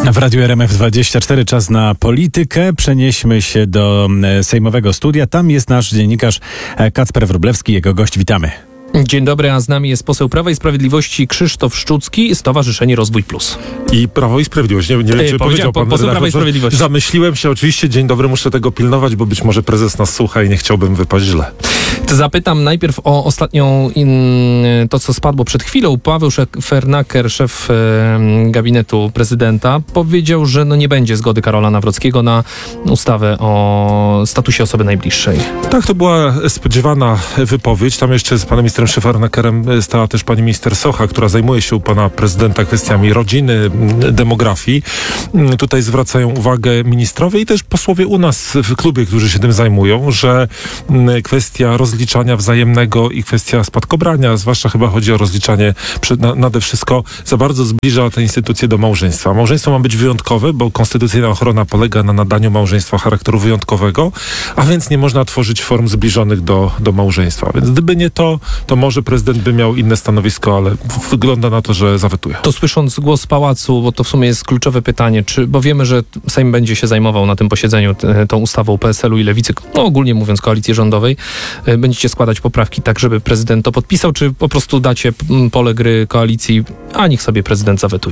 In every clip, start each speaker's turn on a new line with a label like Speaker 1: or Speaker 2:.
Speaker 1: W Radiu RMF24 czas na politykę. Przenieśmy się do sejmowego studia. Tam jest nasz dziennikarz Kacper Wróblewski, jego gość. Witamy.
Speaker 2: Dzień dobry, a z nami jest poseł Prawa i Sprawiedliwości Krzysztof Szczucki, Stowarzyszenie Rozwój Plus.
Speaker 3: I Prawo i Sprawiedliwość. Nie wiem, czy powiedział pan
Speaker 2: poseł Prawa i Sprawiedliwości.
Speaker 3: Zamyśliłem się oczywiście. Dzień dobry, muszę tego pilnować, bo być może prezes nas słucha i nie chciałbym wypaść źle.
Speaker 2: Zapytam najpierw o ostatnią, to co spadło przed chwilą. Paweł Szefernaker, szef gabinetu prezydenta, powiedział, że nie będzie zgody Karola Nawrockiego na ustawę o statusie osoby najbliższej.
Speaker 3: Tak, to była spodziewana wypowiedź. Tam jeszcze z panem ministrem Szefernakerem stała też pani minister Socha, która zajmuje się u pana prezydenta kwestiami rodziny, demografii. Tutaj zwracają uwagę ministrowie i też posłowie u nas w klubie, którzy się tym zajmują, że kwestia rozliczania wzajemnego i kwestia spadkobrania, zwłaszcza chyba chodzi o rozliczanie nade wszystko, za bardzo zbliża te instytucje do małżeństwa. Małżeństwo ma być wyjątkowe, bo konstytucyjna ochrona polega na nadaniu małżeństwa charakteru wyjątkowego, a więc nie można tworzyć form zbliżonych do małżeństwa. Więc gdyby nie to może prezydent by miał inne stanowisko, ale wygląda na to, że zawetuje.
Speaker 2: To słysząc głos pałacu, bo to w sumie jest kluczowe pytanie, bo wiemy, że Sejm będzie się zajmował na tym posiedzeniu tą ustawą PSL-u i Lewicy, ogólnie mówiąc koalicji rządowej, będziecie składać poprawki tak, żeby prezydent to podpisał, czy po prostu dacie pole gry koalicji, a niech sobie prezydent zawetuje?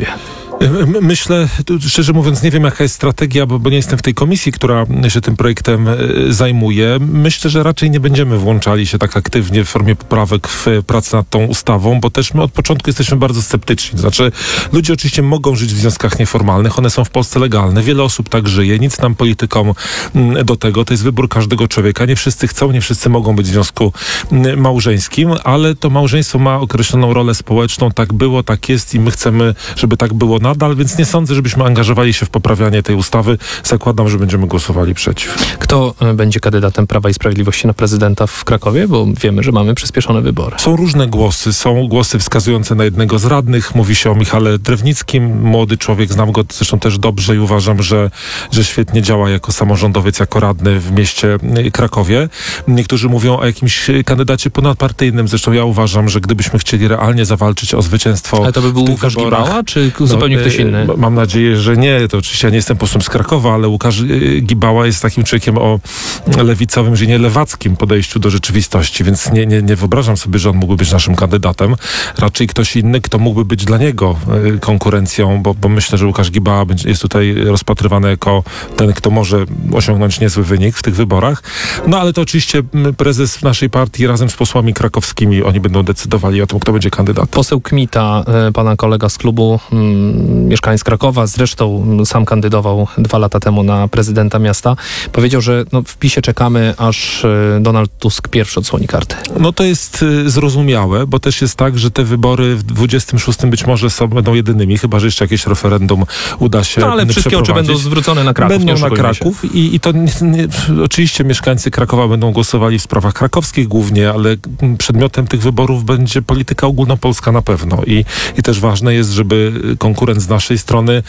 Speaker 3: Myślę, szczerze mówiąc, nie wiem jaka jest strategia, bo nie jestem w tej komisji, która się tym projektem zajmuje. Myślę, że raczej nie będziemy włączali się tak aktywnie w formie poprawek w pracę nad tą ustawą, bo też my od początku jesteśmy bardzo sceptyczni. Znaczy, ludzie oczywiście mogą żyć w związkach nieformalnych, one są w Polsce legalne, wiele osób tak żyje, nic nam politykom do tego, to jest wybór każdego człowieka. Nie wszyscy chcą, nie wszyscy mogą być w związku małżeńskim, ale to małżeństwo ma określoną rolę społeczną, tak było, tak jest i my chcemy, żeby tak było nadal, więc nie sądzę, żebyśmy angażowali się w poprawianie tej ustawy. Zakładam, że będziemy głosowali przeciw.
Speaker 2: Kto będzie kandydatem Prawa i Sprawiedliwości na prezydenta w Krakowie? Bo wiemy, że mamy przyspieszone wybory.
Speaker 3: Są różne głosy. Są głosy wskazujące na jednego z radnych. Mówi się o Michale Drewnickim. Młody człowiek, znam go zresztą też dobrze i uważam, że świetnie działa jako samorządowiec, jako radny w mieście Krakowie. Niektórzy mówią o jakimś kandydacie ponadpartyjnym. Zresztą ja uważam, że gdybyśmy chcieli realnie zawalczyć o zwycięstwo.
Speaker 2: Ale to by był Łukasz Gibała, czy zupełnie ktoś inny?
Speaker 3: Mam nadzieję, że nie. To oczywiście ja nie jestem posłem z Krakowa, ale Łukasz Gibała jest takim człowiekiem o lewicowym, że nie lewackim podejściu do rzeczywistości, więc nie wyobrażam sobie, że on mógłby być naszym kandydatem. Raczej ktoś inny, kto mógłby być dla niego konkurencją, bo myślę, że Łukasz Gibała jest tutaj rozpatrywany jako ten, kto może osiągnąć niezły wynik w tych wyborach. No ale to oczywiście prezes naszej partii razem z posłami krakowskimi, oni będą decydowali o tym, kto będzie kandydatem.
Speaker 2: Poseł Kmita, pana kolega z klubu, mieszkaniec Krakowa, zresztą sam kandydował 2 lata temu na prezydenta miasta, powiedział, że w PiS-ie czekamy, aż Donald Tusk pierwszy odsłoni karty. No
Speaker 3: to jest zrozumiałe, bo też jest tak, że te wybory w 26 być może będą jedynymi, chyba że jeszcze jakieś referendum uda się
Speaker 2: ale wszystkie oczy będą zwrócone na Kraków.
Speaker 3: Będą na Kraków i to oczywiście mieszkańcy Krakowa będą głosowali w sprawach krakowskich głównie, ale przedmiotem tych wyborów będzie polityka ogólnopolska na pewno i też ważne jest, żeby konkurent z naszej strony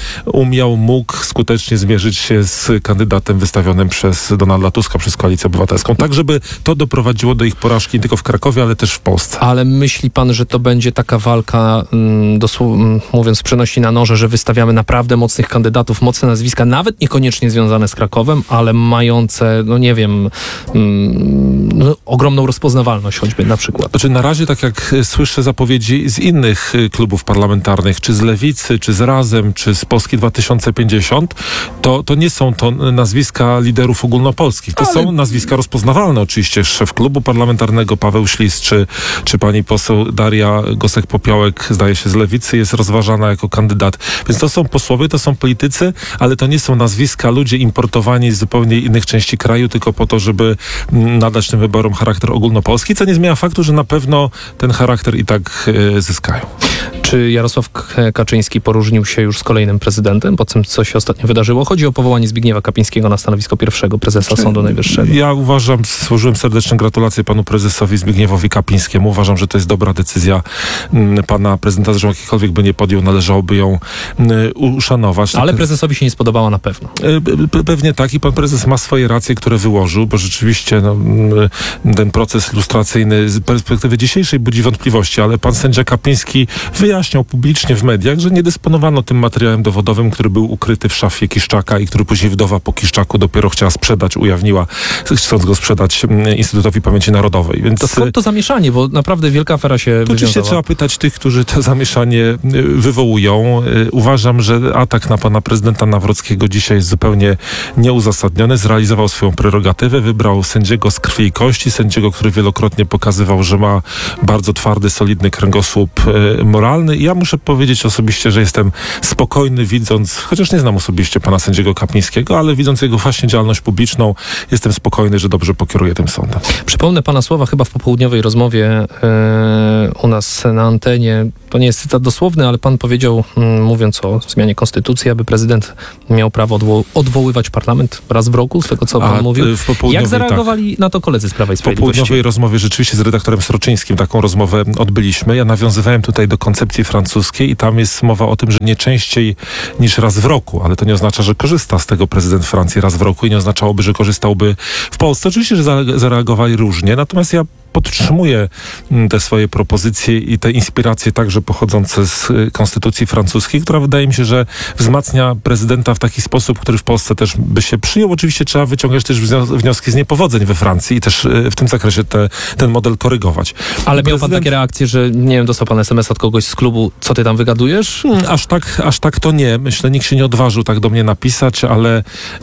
Speaker 3: mógł skutecznie zmierzyć się z kandydatem wystawionym przez Donalda Tuska, przez Koalicję Obywatelską. Tak, żeby to doprowadziło do ich porażki nie tylko w Krakowie, ale też w Polsce.
Speaker 2: Ale myśli pan, że to będzie taka walka, mówiąc przenosi na noże, że wystawiamy naprawdę mocnych kandydatów, mocne nazwiska, nawet niekoniecznie związane z Krakowem, ale mające, ogromną rozpoznawalność choćby na przykład.
Speaker 3: Znaczy na razie, tak jak słyszę zapowiedzi z innych klubów parlamentarnych, czy z Lewicy, czy z Razem, czy z Polski 2050, to nie są to nazwiska liderów ogólnopolskich. To są nazwiska rozpoznawalne oczywiście. Szef klubu parlamentarnego Paweł Ślis, czy pani poseł Daria Gosek-Popiołek, zdaje się z Lewicy, jest rozważana jako kandydat. Więc to są posłowie, to są politycy, ale to nie są nazwiska ludzie importowani z zupełnie innych części kraju, tylko po to, żeby nadać tym wyborom charakter ogólnopolski, co nie zmienia faktu, że na pewno ten charakter i tak zyskają.
Speaker 2: Czy Jarosław Kaczyński poróżnił się już z kolejnym prezydentem po tym, co się ostatnio wydarzyło? Chodzi o powołanie Zbigniewa Kapińskiego na stanowisko pierwszego prezesa Sądu Najwyższego.
Speaker 3: Ja uważam, złożyłem serdeczne gratulacje panu prezesowi Zbigniewowi Kapińskiemu. Uważam, że to jest dobra decyzja pana prezydenta, że jakikolwiek by nie podjął, należałoby ją uszanować.
Speaker 2: Ale prezesowi się nie spodobała na pewno.
Speaker 3: Pewnie tak i pan prezes ma swoje racje, które wyłożył, bo rzeczywiście ten proces lustracyjny z perspektywy dzisiejszej budzi wątpliwości, ale pan sędzia Kapiński wyjaśniał publicznie w mediach, że nie dysponowano podobno tym materiałem dowodowym, który był ukryty w szafie Kiszczaka i który później wdowa po Kiszczaku dopiero chciała sprzedać, ujawniła, chcąc go sprzedać Instytutowi Pamięci Narodowej. Więc
Speaker 2: to skąd to zamieszanie, bo naprawdę wielka afera się wywiązała.
Speaker 3: Oczywiście trzeba pytać tych, którzy to zamieszanie wywołują. Uważam, że atak na pana prezydenta Nawrockiego dzisiaj jest zupełnie nieuzasadniony. Zrealizował swoją prerogatywę, wybrał sędziego z krwi i kości, sędziego, który wielokrotnie pokazywał, że ma bardzo twardy, solidny kręgosłup moralny. I ja muszę powiedzieć osobiście, że jestem spokojny, widząc, chociaż nie znam osobiście pana sędziego Kapińskiego, ale widząc jego właśnie działalność publiczną, jestem spokojny, że dobrze pokieruje tym sądem.
Speaker 2: Przypomnę pana słowa chyba w popołudniowej rozmowie u nas na antenie. To nie jest cytat dosłowny, ale pan powiedział, mówiąc o zmianie konstytucji, aby prezydent miał prawo odwoływać parlament raz w roku, z tego co pan mówił. Jak zareagowali na to koledzy z Prawa i Sprawiedliwości?
Speaker 3: W popołudniowej rozmowie rzeczywiście z redaktorem Sroczyńskim taką rozmowę odbyliśmy. Ja nawiązywałem tutaj do koncepcji francuskiej i tam jest mowa o tym, że nie częściej niż raz w roku, ale to nie oznacza, że korzysta z tego prezydent Francji raz w roku i nie oznaczałoby, że korzystałby w Polsce. Oczywiście, że zareagowali różnie, natomiast ja podtrzymuję te swoje propozycje i te inspiracje także pochodzące z konstytucji francuskiej, która wydaje mi się, że wzmacnia prezydenta w taki sposób, który w Polsce też by się przyjął. Oczywiście trzeba wyciągać też wnioski z niepowodzeń we Francji i też w tym zakresie ten model korygować.
Speaker 2: Ale miał pan takie reakcje, że nie wiem, dostał pan SMS od kogoś z klubu, co ty tam wygadujesz?
Speaker 3: Aż tak to nie. Myślę, nikt się nie odważył tak do mnie napisać, ale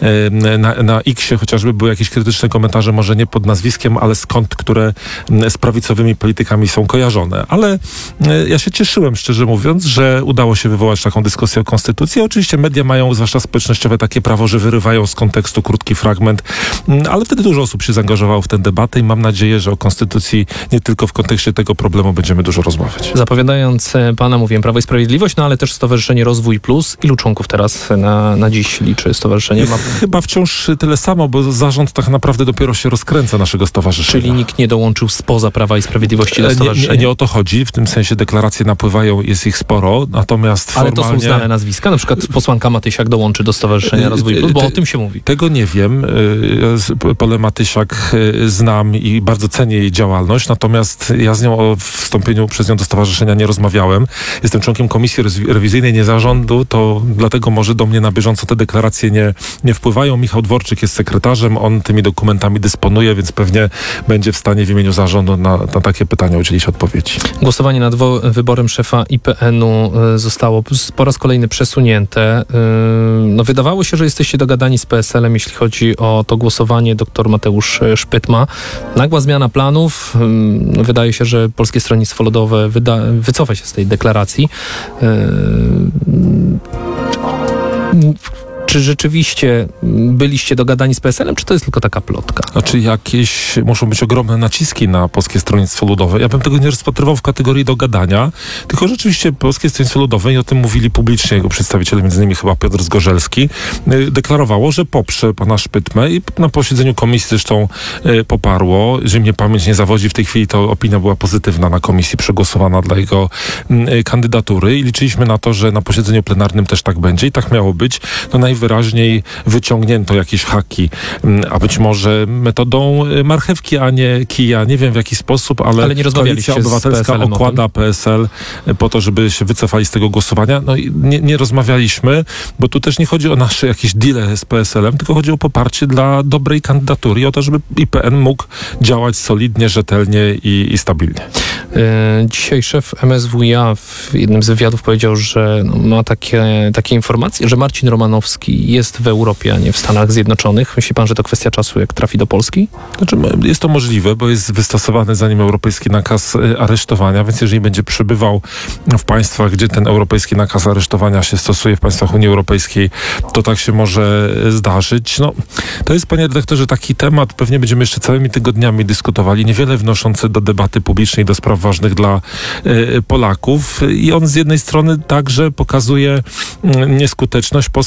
Speaker 3: na X-ie chociażby były jakieś krytyczne komentarze, może nie pod nazwiskiem, ale skąd, które z prawicowymi politykami są kojarzone. Ale ja się cieszyłem, szczerze mówiąc, że udało się wywołać taką dyskusję o konstytucji. Oczywiście media mają, zwłaszcza społecznościowe, takie prawo, że wyrywają z kontekstu krótki fragment, ale wtedy dużo osób się zaangażowało w tę debatę i mam nadzieję, że o konstytucji nie tylko w kontekście tego problemu będziemy dużo rozmawiać.
Speaker 2: Zapowiadając pana, mówiłem Prawo i Sprawiedliwość, no ale też Stowarzyszenie Rozwój Plus. Ilu członków teraz na dziś liczy stowarzyszenie?
Speaker 3: Chyba wciąż tyle samo, bo zarząd tak naprawdę dopiero się rozkręca naszego stowarzyszenia.
Speaker 2: Czyli nikt nie dołączył spoza Prawa i Sprawiedliwości do stowarzyszenia?
Speaker 3: Nie o to chodzi. W tym sensie deklaracje napływają, jest ich sporo, natomiast
Speaker 2: ale
Speaker 3: formalnie...
Speaker 2: to są znane nazwiska? Na przykład posłanka Matysiak dołączy do Stowarzyszenia Rozwój Plus, bo o tym się mówi.
Speaker 3: Tego nie wiem. Polę Matysiak znam i bardzo cenię jej działalność, natomiast ja z nią o wstąpieniu przez nią do stowarzyszenia nie rozmawiałem. Jestem członkiem komisji rewizyjnej, nie zarządu, to dlatego może do mnie na bieżąco te deklaracje nie wpływają. Michał Dworczyk jest sekretarzem, on tymi dokumentami dysponuje, więc pewnie będzie w stanie w imieniu zarządu na takie pytania udzielić odpowiedzi.
Speaker 2: Głosowanie nad wyborem szefa IPN-u zostało po raz kolejny przesunięte. No, wydawało się, że jesteście dogadani z PSL-em, jeśli chodzi o to głosowanie. Dr Mateusz Szpytma. Nagła zmiana planów. Wydaje się, że Polskie Stronnictwo Ludowe wycofa się z tej deklaracji. Czy rzeczywiście byliście dogadani z PSL-em, czy to jest tylko taka plotka?
Speaker 3: Znaczy jakieś muszą być ogromne naciski na Polskie Stronnictwo Ludowe. Ja bym tego nie rozpatrywał w kategorii dogadania, tylko rzeczywiście Polskie Stronnictwo Ludowe, i o tym mówili publicznie jego przedstawiciele, między innymi chyba Piotr Zgorzelski, deklarowało, że poprze pana Szpytmę i na posiedzeniu komisji zresztą poparło. Jeżeli mnie pamięć nie zawodzi, w tej chwili to opinia była pozytywna na komisji, przegłosowana dla jego kandydatury i liczyliśmy na to, że na posiedzeniu plenarnym też tak będzie i tak miało być. No najwyraźniej wyciągnięto jakieś haki, a być może metodą marchewki, a nie kija. Nie wiem w jaki sposób, ale
Speaker 2: nie
Speaker 3: Koalicja Obywatelska okłada PSL po to, żeby się wycofali z tego głosowania. No i nie rozmawialiśmy, bo tu też nie chodzi o nasze jakieś deale z PSL-em, tylko chodzi o poparcie dla dobrej kandydatury i o to, żeby IPN mógł działać solidnie, rzetelnie i stabilnie.
Speaker 2: Dzisiaj szef MSWiA w jednym z wywiadów powiedział, że ma takie informacje, że Marcin Romanowski jest w Europie, a nie w Stanach Zjednoczonych. Myśli pan, że to kwestia czasu, jak trafi do Polski?
Speaker 3: Znaczy, jest to możliwe, bo jest wystosowany za nim europejski nakaz aresztowania, więc jeżeli będzie przebywał w państwach, gdzie ten europejski nakaz aresztowania się stosuje, w państwach Unii Europejskiej, to tak się może zdarzyć. No, to jest, panie redaktorze, taki temat, pewnie będziemy jeszcze całymi tygodniami dyskutowali, niewiele wnoszący do debaty publicznej, do spraw ważnych dla Polaków i on z jednej strony także pokazuje nieskuteczność polskich służb. Ja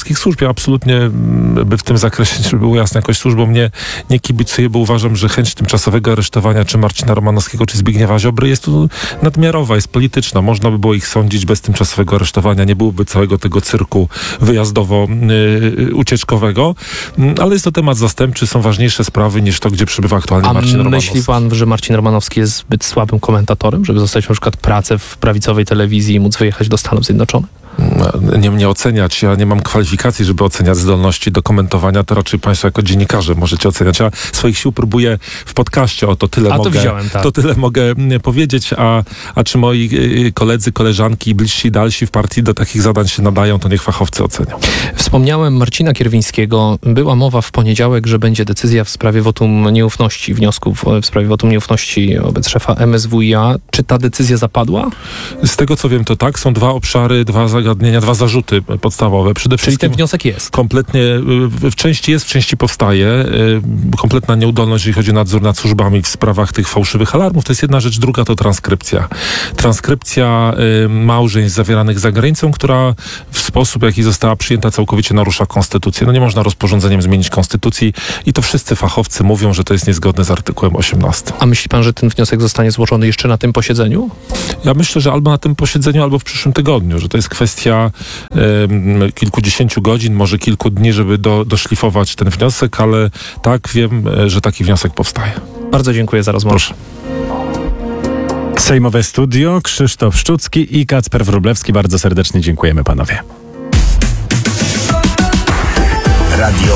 Speaker 3: ja absolutnie by w tym zakresie, żeby było jasne, jakoś służbą nie kibicuję, bo uważam, że chęć tymczasowego aresztowania czy Marcina Romanowskiego, czy Zbigniewa Ziobry jest tu nadmiarowa, jest polityczna. Można by było ich sądzić bez tymczasowego aresztowania, nie byłoby całego tego cyrku wyjazdowo-ucieczkowego, ale jest to temat zastępczy, są ważniejsze sprawy niż to, gdzie przebywa aktualnie Marcin Romanowski.
Speaker 2: Myśli pan, że Marcin Romanowski jest zbyt słabym komentatorem, żeby zostać na przykład pracę w prawicowej telewizji i móc wyjechać do Stanów Zjednoczonych?
Speaker 3: Nie oceniać. Ja nie mam kwalifikacji, żeby oceniać zdolności do komentowania. To raczej państwo jako dziennikarze możecie oceniać. Ja swoich sił próbuję w podcaście. To tyle mogę powiedzieć. A czy moi koledzy, koleżanki, bliżsi i dalsi w partii do takich zadań się nadają, to niech fachowcy ocenią.
Speaker 2: Wspomniałem Marcina Kierwińskiego. Była mowa w poniedziałek, że będzie decyzja w sprawie wotum nieufności, wniosków w sprawie wotum nieufności wobec szefa MSWiA. Czy ta decyzja zapadła?
Speaker 3: Z tego co wiem, to tak. Są dwa obszary, dwa zagadnienia, dwa zarzuty podstawowe. Przede wszystkim
Speaker 2: ten wniosek jest?
Speaker 3: Kompletnie, w części jest, w części powstaje. Kompletna nieudolność, jeżeli chodzi o nadzór nad służbami w sprawach tych fałszywych alarmów. To jest jedna rzecz. Druga to transkrypcja. Transkrypcja małżeństw zawieranych za granicą, która w sposób, jaki została przyjęta, całkowicie narusza konstytucję. No nie można rozporządzeniem zmienić konstytucji i to wszyscy fachowcy mówią, że to jest niezgodne z artykułem 18.
Speaker 2: A myśli pan, że ten wniosek zostanie złożony jeszcze na tym posiedzeniu?
Speaker 3: Ja myślę, że albo na tym posiedzeniu, albo w przyszłym tygodniu, że to jest kwestia kilkudziesięciu godzin, może kilku dni, żeby doszlifować ten wniosek, ale tak, wiem, że taki wniosek powstaje.
Speaker 2: Bardzo dziękuję za rozmowę.
Speaker 3: Proszę.
Speaker 1: Sejmowe Studio, Krzysztof Szczucki i Kacper Wróblewski. Bardzo serdecznie dziękujemy panowie.
Speaker 4: Radio